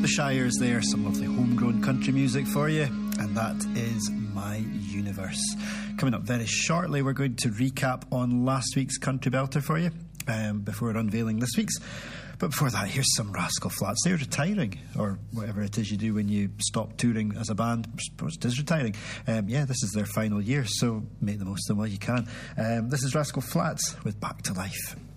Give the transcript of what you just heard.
Shires there, some lovely homegrown country music for you, and that is My Universe. Coming up very shortly, we're going to recap on last week's Country Belter for you before unveiling this week's. But before that, here's some Rascal Flatts. They're retiring, or whatever it is you do when you stop touring as a band. I suppose it is retiring. This is their final year, so make the most of them while you can. This is Rascal Flatts with Back to Life.